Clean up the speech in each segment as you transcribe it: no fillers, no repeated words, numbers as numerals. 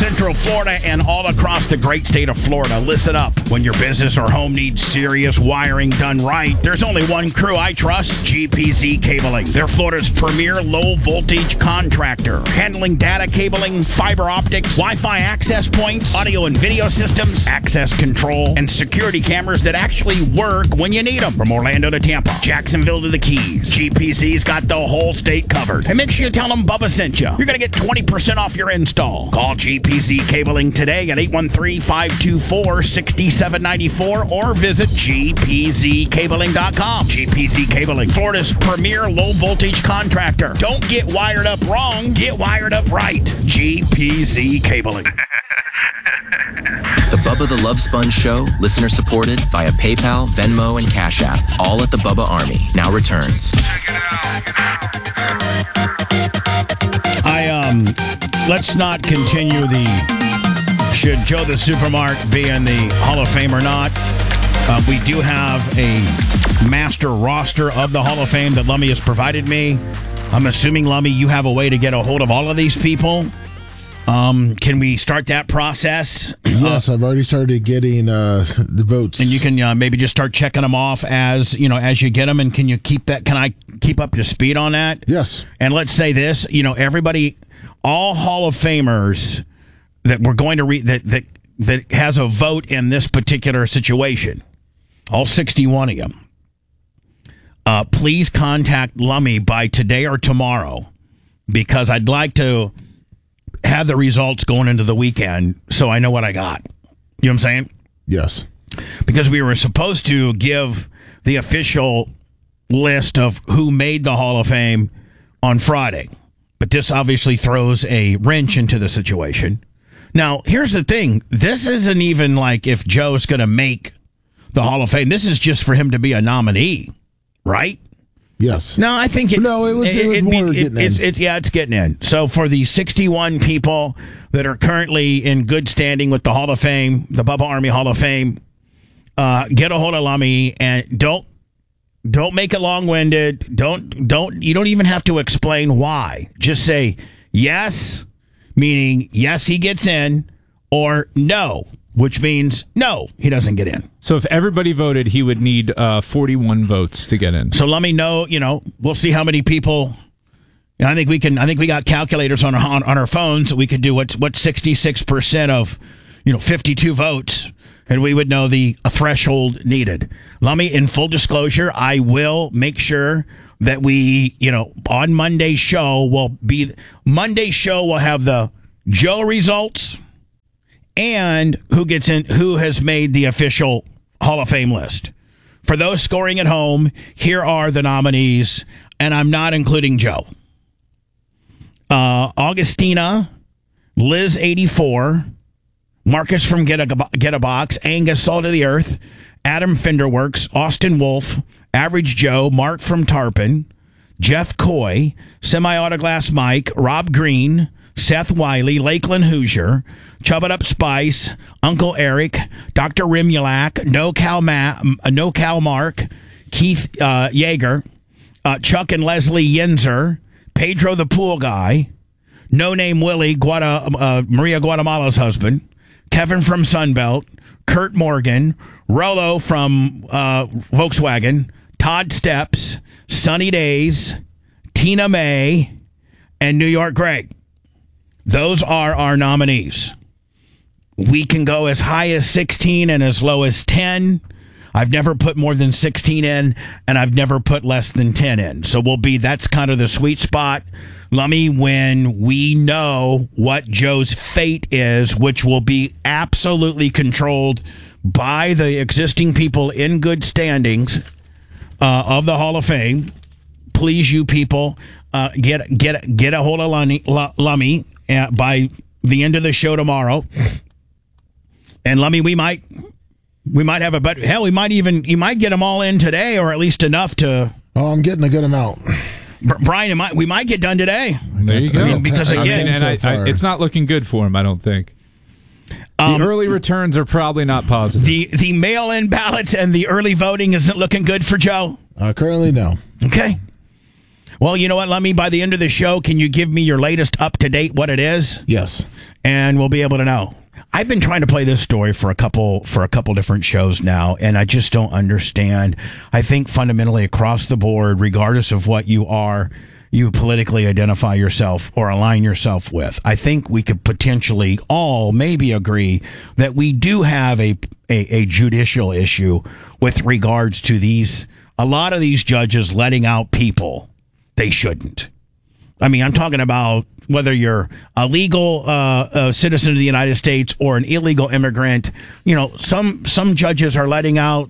Central Florida and all across the great state of Florida. Listen up. When your business or home needs serious wiring done right, there's only one crew I trust, GPZ Cabling. They're Florida's premier low-voltage contractor, handling data cabling, fiber optics, Wi-Fi access points, audio and video systems, access control, and security cameras that actually work when you need them. From Orlando to Tampa, Jacksonville to the Keys, GPZ's got the whole state covered. And make sure you tell them Bubba sent you. You're going to get 20% off your install. Call GPZ Cabling today at 813-524-6794 or visit gpzcabling.com. GPZ Cabling, Florida's premier low-voltage contractor. Don't get wired up wrong. Get wired up right. GPZ Cabling. The Bubba the Love Sponge Show, listener supported via PayPal, Venmo, and Cash App. All at the Bubba Army. Now returns. Let's not continue should Joe the Supermark be in the Hall of Fame or not. We do have a master roster of the Hall of Fame that Lummy has provided me. I'm assuming, Lummy, you have a way to get a hold of all of these people. Can we start that process? Yes, I've already started getting the votes. And you can maybe just start checking them off as you get them. And can you keep that? Can I keep up to speed on that? Yes. And let's say this, everybody, all Hall of Famers that we're going to read that has a vote in this particular situation, all 61 of them, please contact Lummy by today or tomorrow, because I'd like to have the results going into the weekend so I know what I got. You know what I'm saying? Yes. Because we were supposed to give the official list of who made the Hall of Fame on Friday. But this obviously throws a wrench into the situation. Now, here's the thing. This isn't even like if Joe's going to make the Hall of Fame. This is just for him to be a nominee, right? Yes. No, I think it was more getting in. It's getting in. So for the 61 people that are currently in good standing with the Hall of Fame, the Bubba Army Hall of Fame, get a hold of Lummy and don't make it long-winded. You don't even have to explain why. Just say yes, meaning yes, he gets in, or no, which means no, he doesn't get in. So if everybody voted, he would need 41 votes to get in. So let me know, we'll see how many people. And I think we got calculators on our phones that we could do what's 66% of 52 votes, and we would know the threshold needed. Lummy, in full disclosure, I will make sure that we, on Monday's show will have the Joe results and who gets in, who has made the official Hall of Fame list. For those scoring at home, here are the nominees, and I'm not including Joe. Augustina, Liz 84, Marcus from Get a Box, Angus Salt of the Earth, Adam Finderworks, Austin Wolf, Average Joe, Mark from Tarpon, Jeff Coy, Semi-Autoglass Mike, Rob Green, Seth Wiley, Lakeland Hoosier, Chub It Up Spice, Uncle Eric, Dr. Rimulak, No Cal Mark, Keith Yeager, Chuck and Leslie Yinzer, Pedro the Pool Guy, No Name Willie, Maria Guatemala's husband, Kevin from Sunbelt, Kurt Morgan, Rollo from Volkswagen, Todd Steps, Sunny Days, Tina May, and New York Greg. Those are our nominees. We can go as high as 16 and as low as 10. I've never put more than 16 in, and I've never put less than 10 in. So that's kind of the sweet spot, Lummy, when we know what Joe's fate is, which will be absolutely controlled by the existing people in good standings of the Hall of Fame. Please, you people, get a hold of Lummy by the end of the show tomorrow. And Lummy, we might have you might get them all in today, or at least enough to. Oh, I'm getting a good amount. Brian, we might get done today. There you go. Because again, it's not looking good for him, I don't think. The early returns are probably not positive. The mail-in ballots and the early voting isn't looking good for Joe? Currently, no. Okay. Well, you know what? Let me, by the end of the show, can you give me your latest up-to-date what it is? Yes. And we'll be able to know. I've been trying to play this story for a couple different shows now, and I just don't understand. I think fundamentally across the board, regardless of what you politically identify yourself or align yourself with, I think we could potentially all maybe agree that we do have a judicial issue with regards to a lot of these judges letting out people they shouldn't. I mean, I'm talking about whether you're a legal citizen of the United States or an illegal immigrant. You know, some judges are letting out,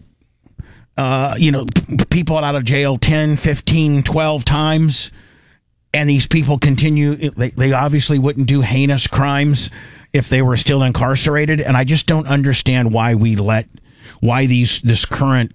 people out of jail 10, 15, 12 times. And these people continue. They obviously wouldn't do heinous crimes if they were still incarcerated. And I just don't understand why this current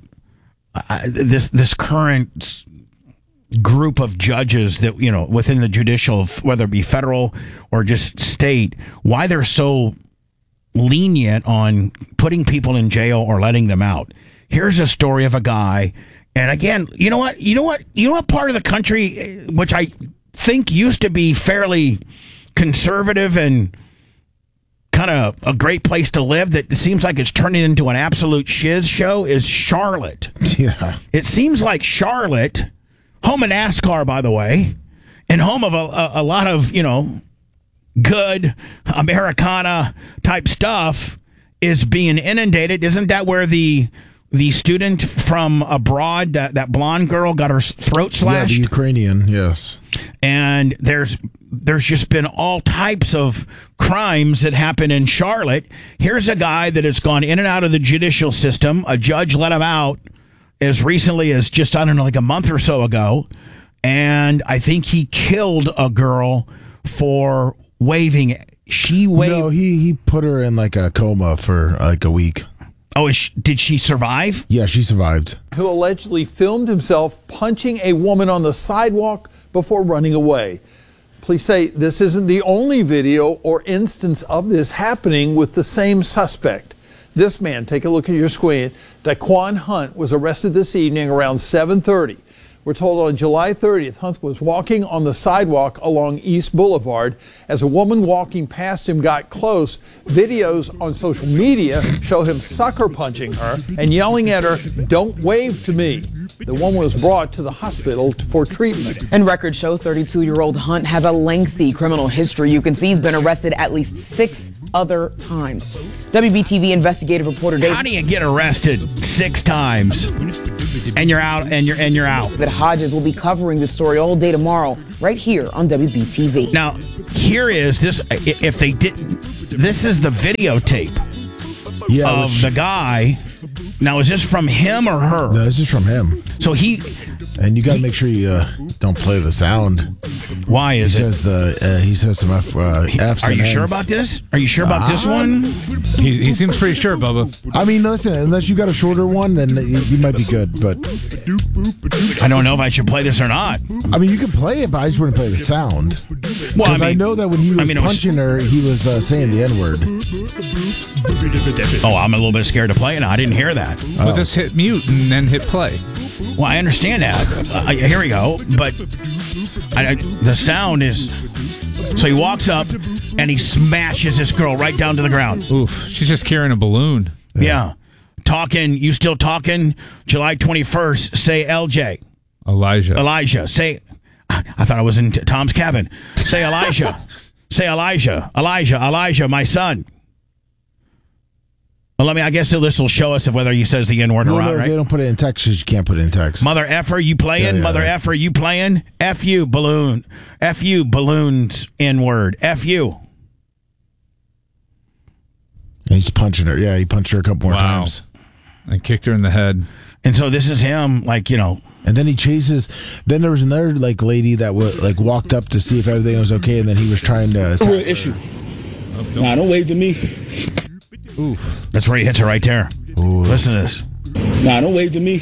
group of judges that, within the judicial, whether it be federal or just state, why they're so lenient on putting people in jail or letting them out. Here's a story of a guy. And again, you know what part of the country, which I think used to be fairly conservative and kind of a great place to live, that it seems like it's turning into an absolute shiz show, is Charlotte. Yeah. It seems like Charlotte, home of NASCAR, by the way, and home of a lot of, good Americana type stuff, is being inundated. Isn't that where the student from abroad, that blonde girl, got her throat slashed? Yeah, the Ukrainian, yes. And there's just been all types of crimes that happen in Charlotte. Here's a guy that has gone in and out of the judicial system. A judge let him out as recently as just, like a month or so ago. And I think he killed a girl for waving. She waved. No, he put her in like a coma for like a week. Oh, did she survive? Yeah, she survived. Who allegedly filmed himself punching a woman on the sidewalk before running away. Police say this isn't the only video or instance of this happening with the same suspect. This man, take a look at your screen, Daquan Hunt, was arrested this evening around 7:30. We're told on July 30th, Hunt was walking on the sidewalk along East Boulevard. As a woman walking past him got close, videos on social media show him sucker punching her and yelling at her, "Don't wave to me." The woman was brought to the hospital for treatment. And records show 32-year-old Hunt has a lengthy criminal history. You can see he's been arrested at least 6 other times. WBTV investigative reporter Dave. How do you get arrested 6 times and you're out and you're out? That Hodges will be covering this story all day tomorrow, right here on WBTV. Now, here is this. If they didn't, this is the videotape of the guy. Now, is this from him or her? No, this is from him. So and you got to make sure you don't play the sound. Why is it? He says some F's. Are you sure about this? Are you sure about this one? He seems pretty sure, Bubba. I mean, listen, unless you got a shorter one, then you might be good. But I don't know if I should play this or not. I mean, you can play it, but I just wouldn't play the sound. Well, because I know that when he was punching her, he was saying the N-word. Oh, I'm a little bit scared to play it now. I didn't hear that. Well, just hit mute and then hit play. Well, I understand that. Here we go. But the sound is... So he walks up and he smashes this girl right down to the ground. Oof. She's just carrying a balloon. Yeah. Talking. You still talking? July 21st. Say LJ. Elijah. Say... I thought I was in Tom's cabin. Say Elijah. Say Elijah. Elijah, my son. Well, I guess this will show us whether he says the N-word or not, right? They don't put it in text because you can't put it in text. Mother effer, you playing? Mother effer, you playing? F you, balloon. F you, balloons, N-word. F you. And he's punching her. Yeah, he punched her a couple more times. And kicked her in the head. And so this is him, And then he chases. Then there was another lady that walked up to see if everything was okay, and then he was trying to. Real issue. Nah, don't wave to me. Oof. That's where he hits her right there. Ooh. Listen to this. Nah, don't wave to me.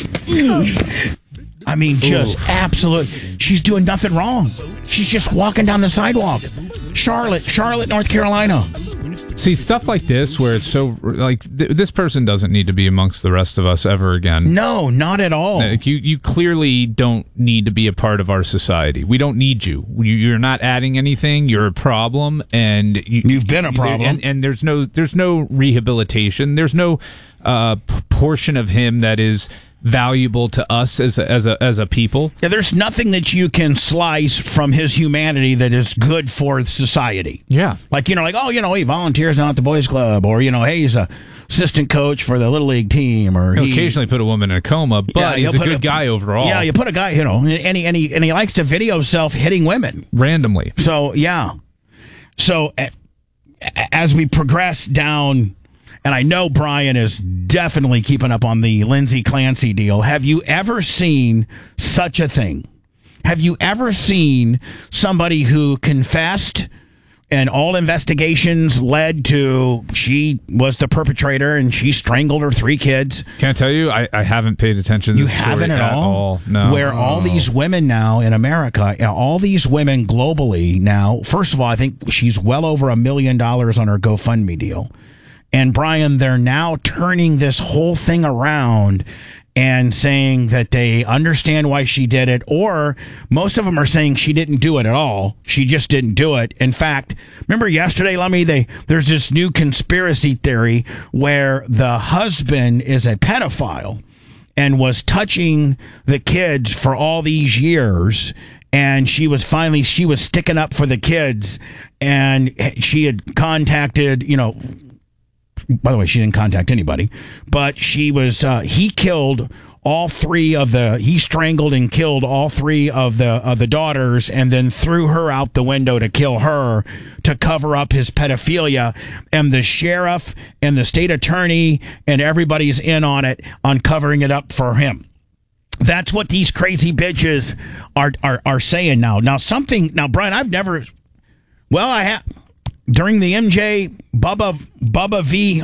I mean, just absolute. She's doing nothing wrong. She's just walking down the sidewalk. Charlotte, North Carolina. See, stuff like this, where it's so like this person doesn't need to be amongst the rest of us ever again. No, not at all. Like, you clearly don't need to be a part of our society. We don't need you. You're not adding anything. You're a problem, and you've been a problem. And there's no rehabilitation. There's no portion of him that is valuable to us as a people. Yeah, there's nothing that you can slice from his humanity that is good for society. Yeah. Like, he volunteers down at the boys club, or, hey, he's a assistant coach for the Little League team, or he'll occasionally put a woman in a coma, but he's a good guy overall. Yeah, you put a guy, and he likes to video himself hitting women. Randomly. So, yeah. So, as we progress down, and I know Brian is definitely keeping up on the Lindsay Clancy deal. Have you ever seen such a thing? Have you ever seen somebody who confessed and all investigations led to she was the perpetrator and she strangled her 3 kids? Can I tell you, I haven't paid attention to this story haven't at all? No. Where all these women now in America, all these women globally now, first of all, I think she's well over $1 million on her GoFundMe deal. And Brian, they're now turning this whole thing around and saying that they understand why she did it, or most of them are saying she didn't do it at all. She just didn't do it. In fact, remember yesterday, Lummy, there's this new conspiracy theory where the husband is a pedophile and was touching the kids for all these years. And she was sticking up for the kids, and she had contacted, by the way, she didn't contact anybody, but he killed he strangled and killed all 3 of the daughters, and then threw her out the window to kill her, to cover up his pedophilia. And the sheriff and the state attorney and everybody's in on it, on covering it up for him. That's what these crazy bitches are saying now. Now, Brian, I have. During the MJ v.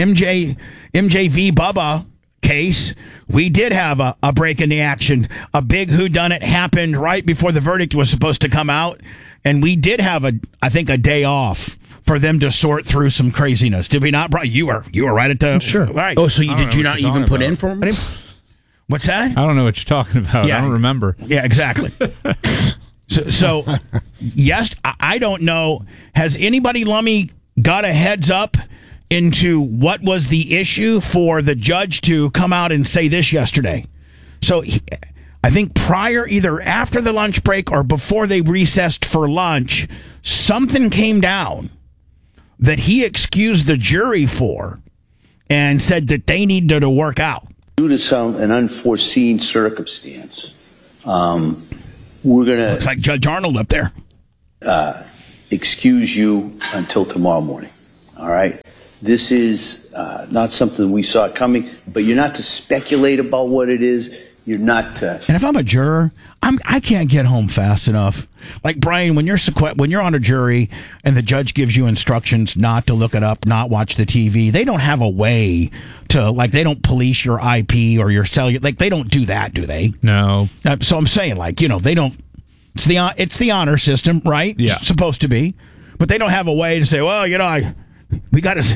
Bubba case, we did have a break in the action. A big whodunit happened right before the verdict was supposed to come out, and we did have a day off for them to sort through some craziness. Did we not, Brian? You were right at the sure. Right. Oh, so did you not even put in for him? What's that? I don't know what you're talking about. Yeah. I don't remember. Yeah, exactly. So, yes, I don't know. Has anybody, Lummy, got a heads up into what was the issue for the judge to come out and say this yesterday? So, I think either after the lunch break or before they recessed for lunch, something came down that he excused the jury for and said that they needed to work out. Due to an unforeseen circumstance, we're going to... Looks like Judge Arnold up there. Excuse you until tomorrow morning. All right? This is not something we saw coming, but you're not to speculate about what it is. You're not to... And if I'm a juror, I can't get home fast enough. Like, Brian, when you're on a jury and the judge gives you instructions not to look it up, not watch the TV, they don't have a way to, they don't police your IP or your cellular. They don't do that, do they? No. So I'm saying, they don't. It's the honor system, right? Yeah. It's supposed to be. But they don't have a way to say, well, we got his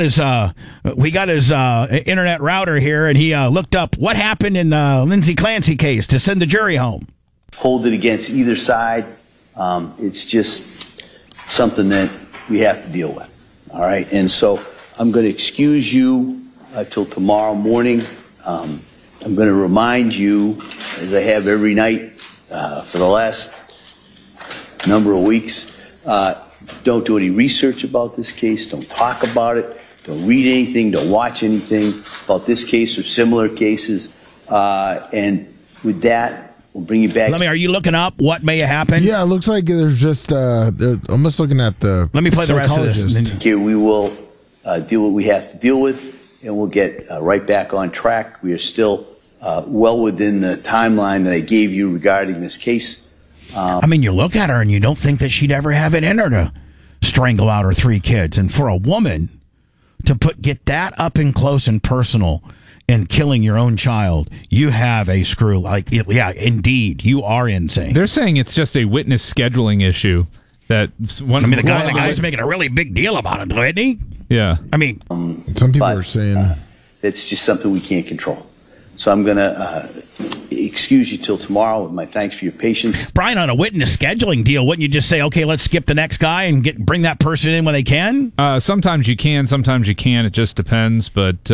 internet router here, and he looked up what happened in the Lindsay Clancy case to send the jury home. Hold it against either side. It's just something that we have to deal with. All right. And so I'm going to excuse you till tomorrow morning. I'm going to remind you, as I have every night for the last number of weeks, don't do any research about this case. Don't talk about it. Don't read anything. Don't watch anything about this case or similar cases. And with that, we'll bring you back. Are you looking up what may have happened? Yeah, it looks like there's just, I'm just looking at the Let me play the rest of this. Here we will deal with what we have to deal with, and we'll get right back on track. We are still well within the timeline that I gave you regarding this case. You look at her and you don't think that she'd ever have it in her to strangle out her 3 kids. And for a woman to get that up and close and personal and killing your own child, you have a screw. Yeah, indeed, you are insane. They're saying it's just a witness scheduling issue. That one. I mean, the guy's making a really big deal about it, though, isn't he? Yeah. I mean, some people are saying it's just something we can't control. So I'm going to excuse you till tomorrow with my thanks for your patience. Brian, on a witness scheduling deal, wouldn't you just say, okay, let's skip the next guy and bring that person in when they can? Sometimes you can, sometimes you can't. It just depends. But,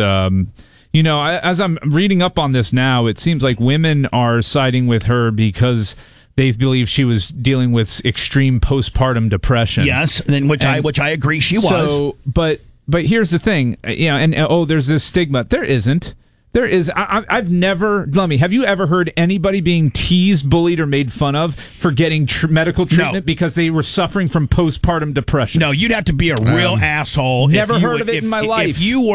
as I'm reading up on this now, it seems like women are siding with her because they believe she was dealing with extreme postpartum depression. Yes, which I agree she was. So, but here's the thing, there's this stigma. There isn't. There is. I've never. Lummy, have you ever heard anybody being teased, bullied, or made fun of for getting medical treatment because they were suffering from postpartum depression? No, you'd have to be a real asshole. Never heard of it in my life. If you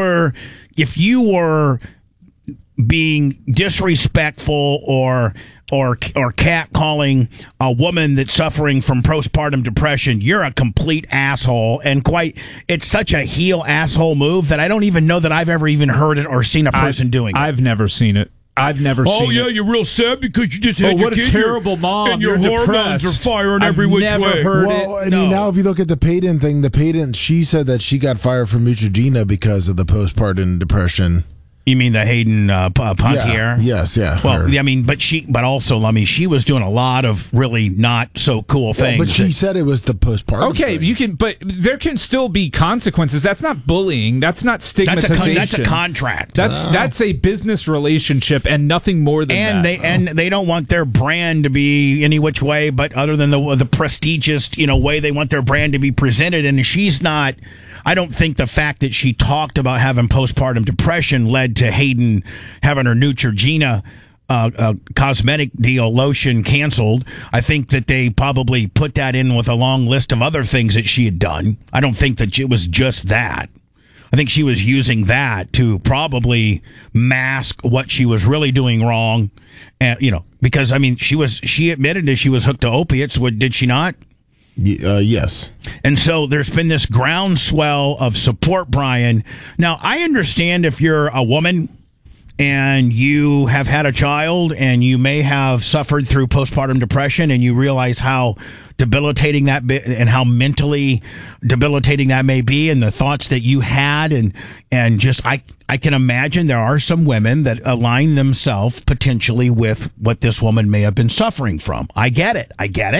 were being disrespectful or catcalling a woman that's suffering from postpartum depression, you're a complete asshole. And it's such a heel asshole move that I don't even know that I've ever even heard it or seen a person doing it. I've never seen it. I've never seen it. Oh, yeah, you're real sad because you just had your kid. What a terrible mom. And your hormones are firing every which way. I've never heard it. I mean, now if you look at the Payton thing, she said that she got fired from Neutrogena because of the postpartum depression. You mean the Hayden Pontier? Yes, yeah. Well, I mean, but also, Lummy, she was doing a lot of really not so cool things. But she said it was the postpartum. Okay, thing. but there can still be consequences. That's not bullying. That's not stigmatization. That's a contract. That's a business relationship and nothing more than that. And they don't want their brand to be any which way, but other than the prestigious way they want their brand to be presented. And she's not. I don't think the fact that she talked about having postpartum depression led to Hayden having her Neutrogena cosmetic deal lotion canceled. I think that they probably put that in with a long list of other things that she had done. I don't think that it was just that. I think she was using that to probably mask what she was really doing wrong. And, because I mean, she admitted that she was hooked to opiates. Did she not? Yes. And so there's been this groundswell of support, Brian. Now, I understand if you're a woman and you have had a child and you may have suffered through postpartum depression and you realize how debilitating that and how mentally debilitating that may be and the thoughts that you had and just I can imagine there are some women that align themselves potentially with what this woman may have been suffering from. I get it.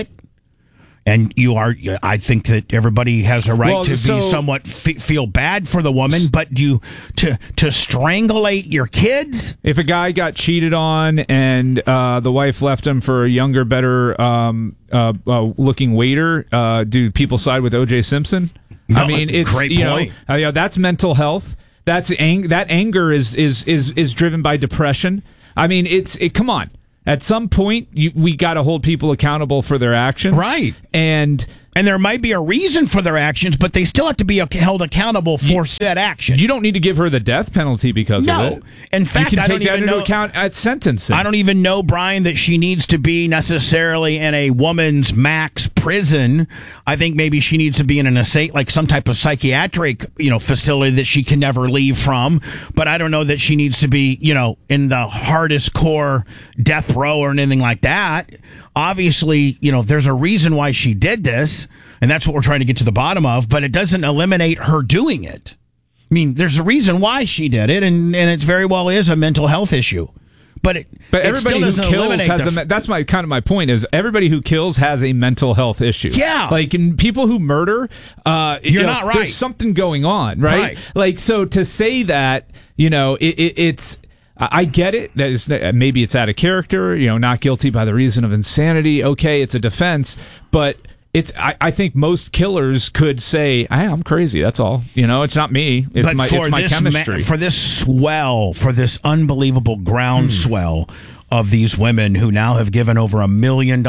And I think that everybody has a right to be somewhat feel bad for the woman, but to strangulate your kids? If a guy got cheated on and the wife left him for a younger, better looking waiter, do people side with O.J. Simpson? No, I mean, it's great point. That's mental health. That anger is driven by depression. I mean, come on. At some point, we got to hold people accountable for their actions. Right. And there might be a reason for their actions, but they still have to be held accountable for said action. You don't need to give her the death penalty because of it. In fact, you can I don't take that even into know, account at sentencing. I don't even know, Brian, that she needs to be necessarily in a woman's max prison. I think maybe she needs to be in like some type of psychiatric, facility that she can never leave from. But I don't know that she needs to be, in the hardest core death row or anything like that. Obviously, there's a reason why she did this, and that's what we're trying to get to the bottom of, but it doesn't eliminate her doing it. I mean, there's a reason why she did it, and it very well is a mental health issue. But everybody who kills has that's my point is everybody who kills has a mental health issue. Yeah. Like in people who murder, you're not right. There's something going on, right? Like, so to say that, it's... I get it. That is, maybe it's out of character, not guilty by the reason of insanity. Okay, it's a defense, but I think most killers could say, I'm crazy. That's all. It's not me. It's my chemistry. For this unbelievable groundswell of these women who now have given over $1 million,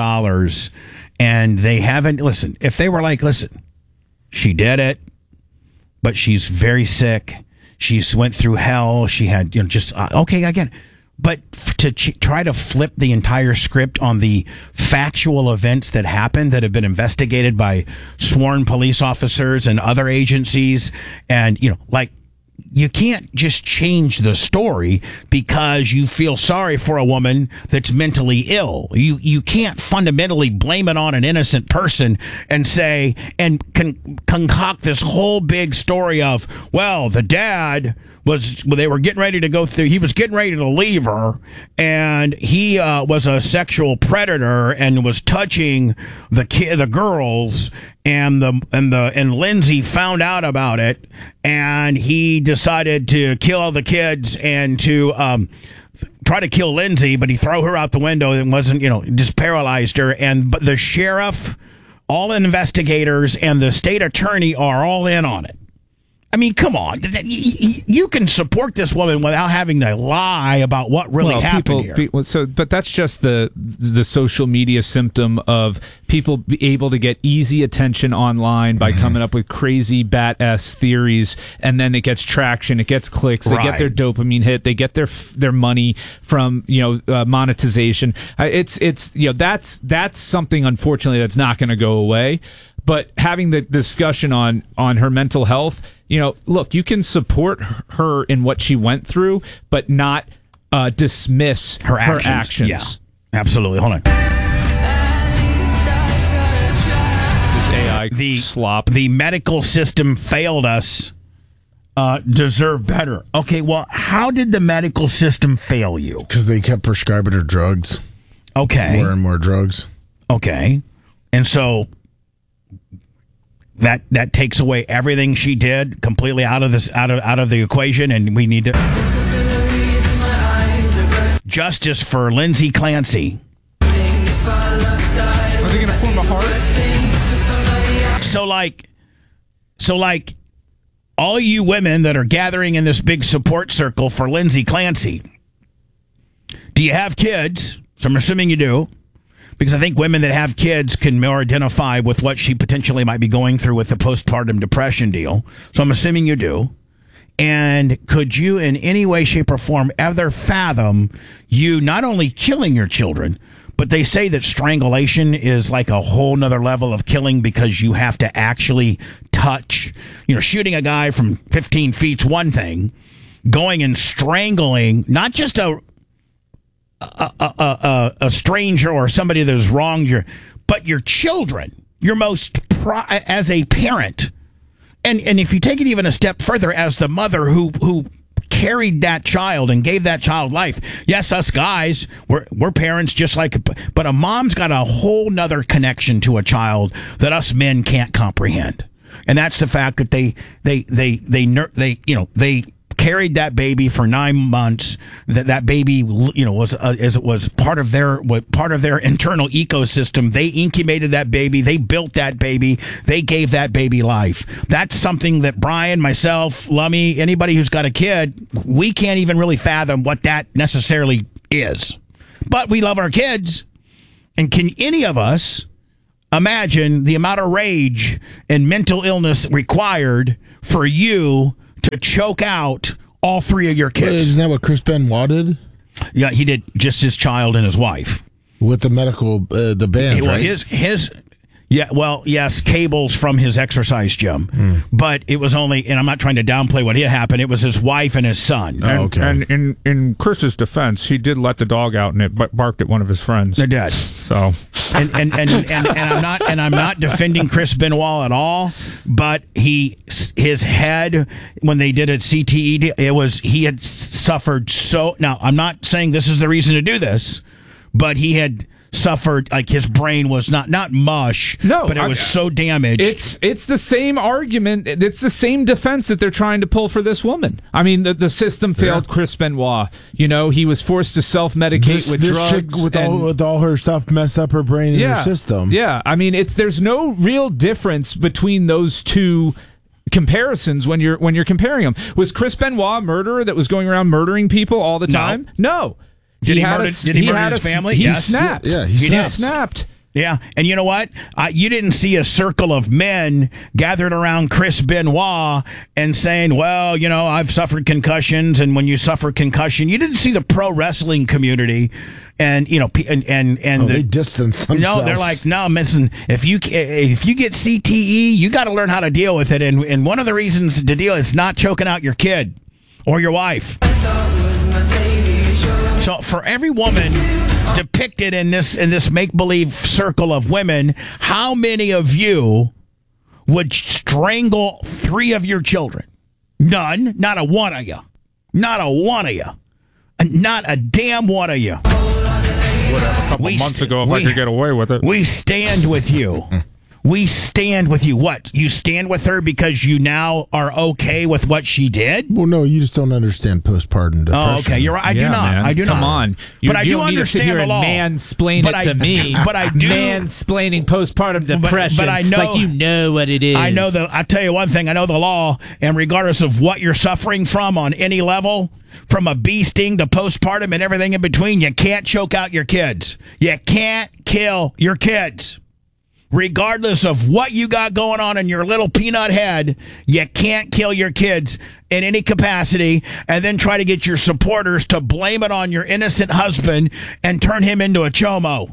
and they haven't. Listen, if they were like, listen, she did it, but she's very sick. She went through hell. She had, okay, I get it. But to try to flip the entire script on the factual events that happened that have been investigated by sworn police officers and other agencies, and, you can't just change the story because you feel sorry for a woman that's mentally ill. You can't fundamentally blame it on an innocent person and say and concoct this whole big story of, well, the dad they were getting ready to go through. He was getting ready to leave her, and he was a sexual predator and was touching the girls. And Lindsay found out about it, and he decided to kill all the kids and to try to kill Lindsay, but he threw her out the window and wasn't, just paralyzed her. But the sheriff, all investigators, and the state attorney are all in on it. I mean, come on. You can support this woman without having to lie about what really happened here. But that's just the social media symptom of people be able to get easy attention online by coming up with crazy bat-ass theories, and then it gets traction, it gets clicks, they get their dopamine hit, they get their money from monetization. It's that's something, unfortunately, that's not going to go away. But having the discussion on her mental health, look, you can support her in what she went through, but not dismiss her actions. Yeah, absolutely. Hold on. This AI slop. The medical system failed us. Deserve better. Okay, well, how did the medical system fail you? Because they kept prescribing her drugs. Okay. More and more drugs. Okay. And so that takes away everything she did completely out of the equation, and we need to justice for Lindsay Clancy. Are they going to form a heart? So like all you women that are gathering in this big support circle for Lindsay Clancy, do you have kids? So I'm assuming you do. Because I think women that have kids can more identify with what she potentially might be going through with the postpartum depression deal. So I'm assuming you do. And could you in any way, shape, or form ever fathom you not only killing your children, but they say that strangulation is like a whole nother level of killing because you have to actually touch. Shooting a guy from 15 feet's one thing. Going and strangling, not just a stranger or somebody that has wronged you, but your children, your most as a parent, and if you take it even a step further, as the mother who carried that child and gave that child life. Yes, us guys, we're parents just like, but a mom's got a whole nother connection to a child that us men can't comprehend, and that's the fact that they carried that baby for 9 months. That baby, was part of their internal ecosystem. They incubated that baby. They built that baby. They gave that baby life. That's something that Brian, myself, Lummy, anybody who's got a kid, we can't even really fathom what that necessarily is. But we love our kids. And can any of us imagine the amount of rage and mental illness required for you to choke out all three of your kids? Isn't that what Chris Benoit did? Yeah, he did, just his child and his wife. With the medical, the bands, right? Yes, cables from his exercise gym. But it was only, and I'm not trying to downplay what had happened, it was his wife and his son. Okay. And in Chris's defense, he did let the dog out and it barked at one of his friends. They did. So... And I'm not defending Chris Benoit at all, but his head, when they did it CTE, he had suffered so. Now I'm not saying this is the reason to do this, but he had suffered, like his brain was not mush, but it was so damaged. It's the same argument. It's the same defense that they're trying to pull for this woman. I mean, the system failed Chris Benoit. He was forced to self-medicate with drugs. Chick with all her stuff messed up her brain and her system. Yeah, I mean, there's no real difference between those two comparisons when you're comparing them. Was Chris Benoit a murderer that was going around murdering people all the time? No. Did he murder his family? He Yes. snapped. Yeah, he snapped. Yeah, and you know what? You didn't see a circle of men gathered around Chris Benoit and saying, well, you know, I've suffered concussions, and when you suffer concussion, you didn't see the pro wrestling community and, you know, they distance themselves. No, they're like, no, listen, if you get CTE, you got to learn how to deal with it, and one of the reasons to deal is not choking out your kid or your wife. So for every woman depicted in this make-believe circle of women, how many of you would strangle 3 of your children? None. Not a one of you. Not a one of you. Not a damn one of you. Would have a couple months ago if I could get away with it. We stand with you. We stand with you. What? You stand with her because you now are okay with what she did? Well, no, you just don't understand postpartum depression. Oh, okay. You're right. I do not. Man. I do not. Come on. But I do understand the law. Mansplain it to me. But I do. Mansplaining postpartum depression. But I know. Like you know what it is. I know I'll tell you one thing. I know the law, and regardless of what you're suffering from on any level, from a bee sting to postpartum and everything in between, you can't choke out your kids. You can't kill your kids. Regardless of what you got going on in your little peanut head, you can't kill your kids in any capacity and then try to get your supporters to blame it on your innocent husband and turn him into a chomo.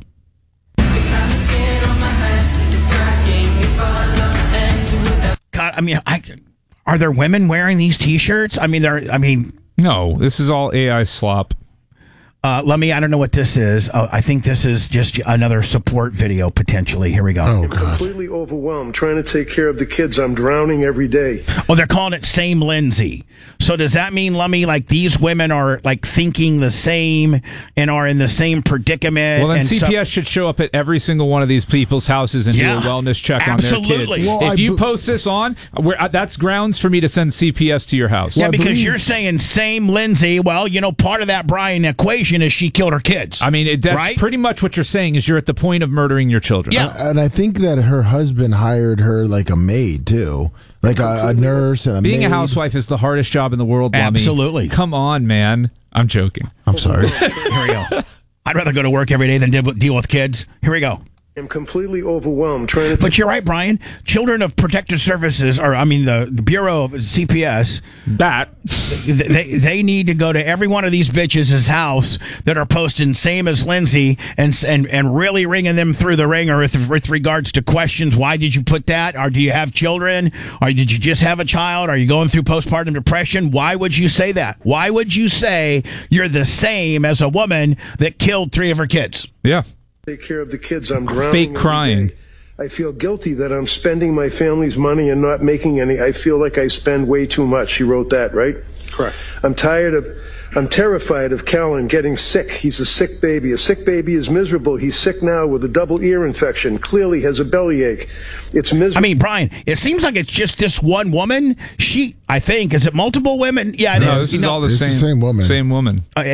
God, I mean, are there women wearing these T-shirts? No, this is all AI slop. I don't know what this is. I think this is just another support video, potentially. Here we go. Oh, I'm completely overwhelmed trying to take care of the kids. I'm drowning every day. Oh, they're calling it Same Lindsay. So does that mean, Lummy, like these women are like thinking the same and are in the same predicament? Well, then and CPS should show up at every single one of these people's houses and do a wellness check on their kids. Well, if you post this on, that's grounds for me to send CPS to your house. Yeah, because you're saying Same Lindsay. Well, you know, part of that Brian equation is she killed her kids. I mean, that's right? pretty much what you're saying is you're at the point of murdering your children. Yeah. And I think that her husband hired her like a maid, too. Like a nurse and a Being maid. a housewife is the hardest job in the world, Lummy. Absolutely. Come on, man. I'm joking. I'm sorry. Here we go. I'd rather go to work every day than deal with kids. Here we go. I'm completely overwhelmed trying to... But you're right, Brian. Children of Protective Services, the Bureau of CPS, they need to go to every one of these bitches' house that are posting Same as Lindsay and really ringing them through the ringer with regards to questions. Why did you put that? Or do you have children? Or did you just have a child? Are you going through postpartum depression? Why would you say that? Why would you say you're the same as a woman that killed 3 of her kids? Yeah. Take care of the kids. I'm drowning. Fake crying. I feel guilty that I'm spending my family's money and not making any. I feel like I spend way too much. She wrote that, right? Correct. I'm terrified of Callan getting sick. He's a sick baby. A sick baby is miserable. He's sick now with a double ear infection. Clearly has a bellyache. It's miserable. I mean, Brian, it seems like it's just this one woman. I think, is it multiple women? Yeah, it is. No, this is all the same woman. Same woman. What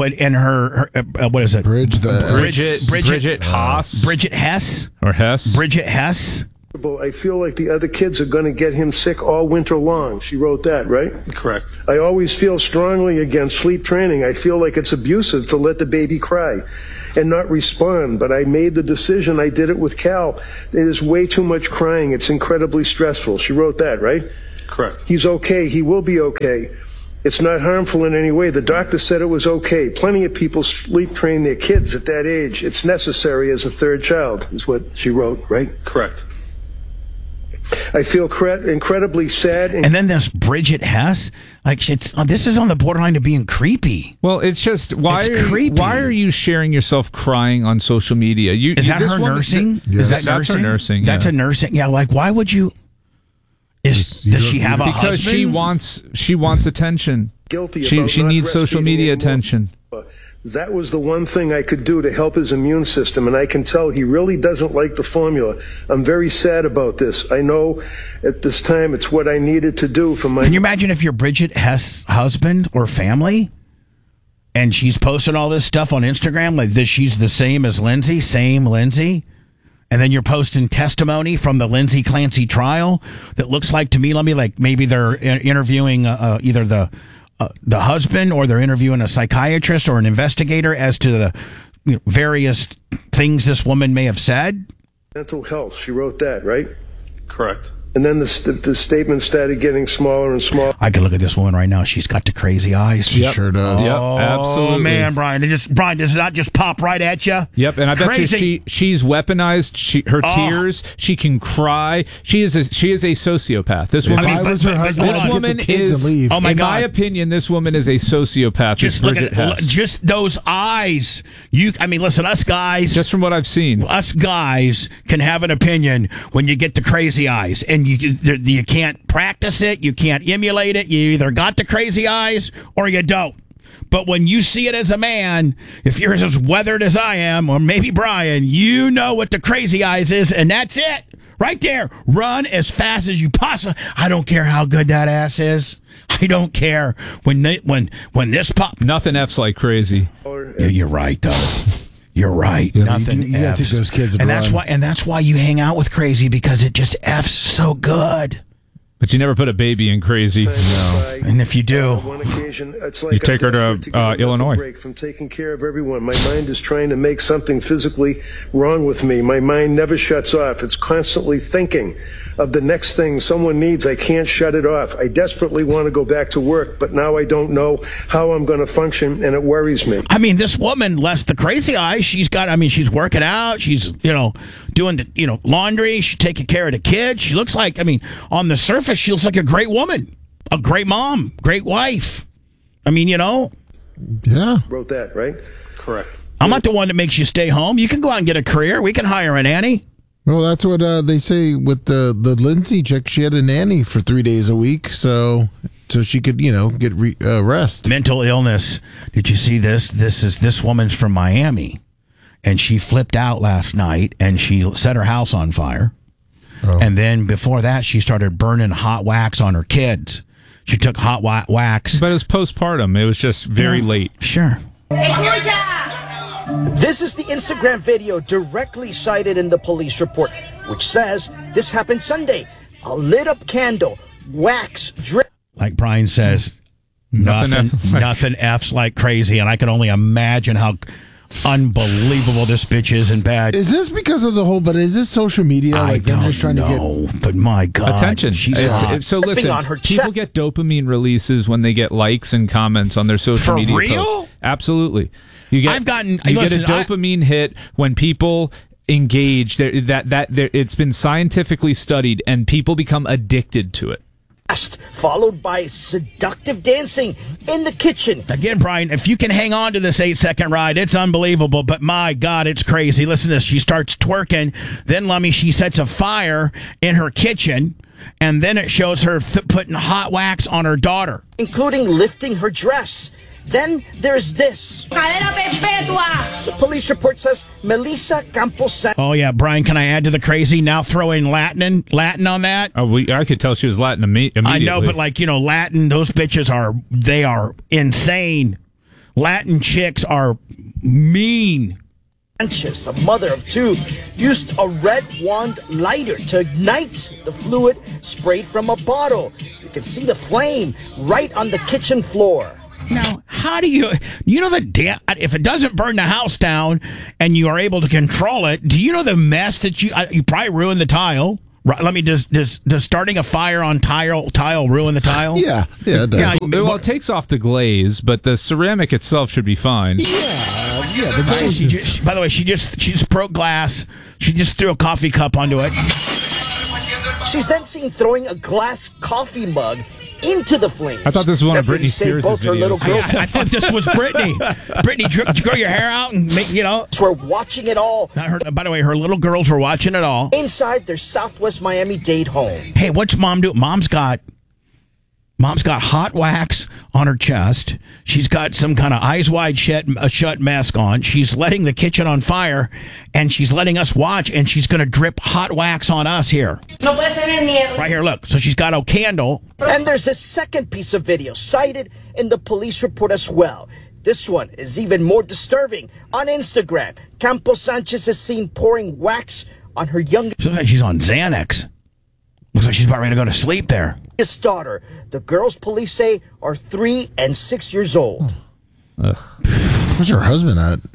is it? Bridget Haas. Bridget Hess? Or Hess. Bridget Hess? I feel like the other kids are going to get him sick all winter long. She wrote that, right? Correct. I always feel strongly against sleep training. I feel like it's abusive to let the baby cry and not respond, but I made the decision. I did it with Cal. It is way too much crying. It's incredibly stressful. She wrote that, right? Correct. He's okay. He will be okay. It's not harmful in any way. The doctor said it was okay. Plenty of people sleep train their kids at that age. It's necessary as a third child, is what she wrote, right? Correct. I feel incredibly sad. And then this Bridget Hess, this is on the borderline to being creepy. Well, it's just creepy. Why are you sharing yourself crying on social media? Is that her nursing? Yes. That's her nursing. That's a nursing. Yeah, like why would you? Does she have a because husband? she wants attention. Guilty. She needs social media attention. That was the one thing I could do to help his immune system, and I can tell he really doesn't like the formula. I'm very sad about this. I know at this time it's what I needed to do for my... Can you imagine if you're Bridget Hess' husband or family, and she's posting all this stuff on Instagram, like this, she's the same as Lindsay, same Lindsay, and then you're posting testimony from the Lindsay Clancy trial that looks like, to me, like maybe they're interviewing either the husband, or they're interviewing a psychiatrist or an investigator as to various things this woman may have said. Mental health. She wrote that, right? Correct. And then the statement started getting smaller and smaller. I can look at this woman right now. She's got the crazy eyes. She sure does. Yep, Oh, absolutely. man, Brian. Brian, does it not just pop right at you? Yep, and I bet you she's weaponized her tears. She can cry. She is a sociopath. This woman, If I was her husband, I'd get the kids and leave. Oh my God! In my opinion, this woman is a sociopath. Just look at it. Just those eyes. Listen, us guys. Just from what I've seen, us guys can have an opinion when you get the crazy eyes, and you can't practice it, you can't emulate it. You either got the crazy eyes or you don't. But when you see it as a man, if you're as weathered as I am, or maybe Brian, you know what the crazy eyes is, and that's it. Right there. Run as fast as you possibly. I don't care how good that ass is. I don't care. When this pop. Nothing F's like crazy. You're right, though. You're right. Yeah, Nothing. you gotta take those kids and abroad. that's why you hang out with crazy, because it just F's so good. But you never put a baby in crazy. No. And if you do, one occasion, it's like you take her to Illinois. Break from taking care of everyone. My mind is trying to make something physically wrong with me. My mind never shuts off. It's constantly thinking of the next thing someone needs. I can't shut it off. I desperately want to go back to work, but now I don't know how I'm going to function, and it worries me. This woman, less the crazy eyes, she's working out. She's, doing, laundry. She's taking care of the kids. She looks like, on the surface, she looks like a great woman, a great mom, great wife. Yeah. Wrote that, right? Correct. I'm not the one that makes you stay home. You can go out and get a career. We can hire a nanny. Well, that's what they say with the Lindsay chick. She had a nanny for 3 days a week, so she could, get rest. Mental illness. Did you see this? This woman's from Miami, and she flipped out last night, and she set her house on fire. Oh. And then before that, she started burning hot wax on her kids. She took hot wax. But it was postpartum. It was just very late. Sure. This is the Instagram video directly cited in the police report, which says this happened Sunday. A lit up candle, wax drip. Like Brian says, nothing F's like crazy, and I can only imagine how unbelievable this bitch is in bed. Is this because of the whole? But is this social media? I don't just trying know, to get. But my God, attention. So listen, people get dopamine releases when they get likes and comments on their social media posts. Absolutely. You get a dopamine hit when people engage. It's been scientifically studied, and people become addicted to it. Followed by seductive dancing in the kitchen. Again, Brian, if you can hang on to this 8-second ride, it's unbelievable. But my God, it's crazy. Listen to this. She starts twerking. Then, Lummy, she sets a fire in her kitchen. And then it shows her putting hot wax on her daughter, including lifting her dress. Then there's this. The police report says Melissa Campos. Oh, yeah, Brian, can I add to the crazy? Now throw in Latin on that. Oh, I could tell she was Latin immediately. I know, but Latin, those bitches are insane. Latin chicks are mean. Sanchez, the mother of two, used a red wand lighter to ignite the fluid sprayed from a bottle. You can see the flame right on the kitchen floor. Now, how do you if it doesn't burn the house down and you are able to control it, do you know the mess that you probably ruined the tile? Right, does starting a fire on tile ruin the tile? Yeah, it does. Yeah, well, it takes off the glaze, but the ceramic itself should be fine. Yeah. By the way, she just broke glass. She just threw a coffee cup onto it. She's then seen throwing a glass coffee mug into the flames. I thought this was one of Britney Spears' videos. I thought this was Britney. Britney, did you grow your hair out and make, We're watching it all. By the way, her little girls were watching it all. Inside their Southwest Miami-Dade home. Hey, what's Mom doing? Mom's got hot wax on her chest. She's got some kind of eyes wide shut mask on. She's letting the kitchen on fire, and she's letting us watch, and she's going to drip hot wax on us here. Right here, look. So she's got a candle. And there's a second piece of video cited in the police report as well. This one is even more disturbing. On Instagram, Campos Sanchez is seen pouring wax on her youngest. Looks like she's on Xanax. Looks like she's about ready to go to sleep there. His daughter. The girls police say are 3 and 6 years old. Where's her husband at?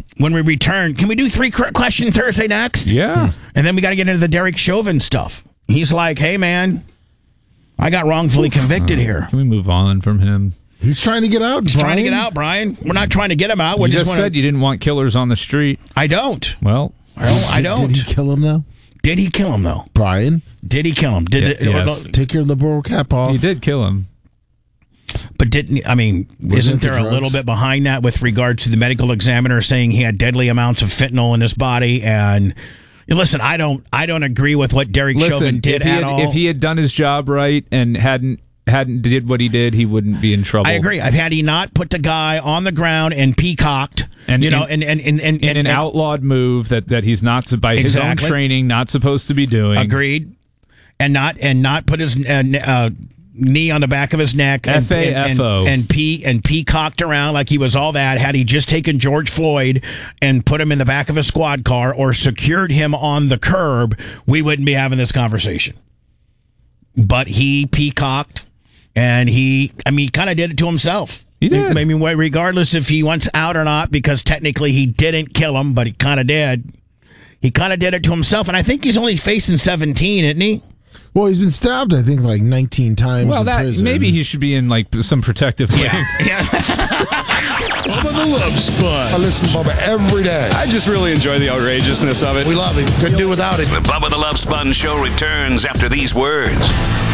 When we return, can we do 3 question Thursday next? Yeah. And then we got to get into the Derek Chauvin stuff. He's like, hey, man, I got wrongfully convicted here. Can we move on from him? He's trying to get out, He's trying to get out, Brian. We're not trying to get him out. We You just said you didn't want killers on the street. I don't. Well, I don't. Did he kill him, though? Did he kill him, though? Brian? Did he kill him? Yes. Take your liberal cap off. He did kill him. But didn't, I mean, isn't there a little bit behind that with regards to the medical examiner saying he had deadly amounts of fentanyl in his body? And listen, I don't agree with what Derek Chauvin did at all. If he had done his job right and hadn't did what he did, he wouldn't be in trouble. I agree. Had he not put the guy on the ground and peacocked, and in an outlawed move that he's not by his own training not supposed to be doing. Agreed. And not put his knee on the back of his neck and peacocked around like he was all that. Had he just taken George Floyd and put him in the back of a squad car or secured him on the curb, we wouldn't be having this conversation. But he peacocked, and he kind of did it to himself. He did. I mean, regardless if he wants out or not, because technically he didn't kill him, but he kind of did. He kind of did it to himself, and I think he's only facing 17, isn't he? Well, he's been stabbed, I think, like 19 times in prison. Maybe he should be in like some protective wing. Yeah. Bubba the Love Sponge. I listen to Bubba every day. I just really enjoy the outrageousness of it. We love him. Couldn't do without him. The Bubba the Love Sponge Show returns after these words.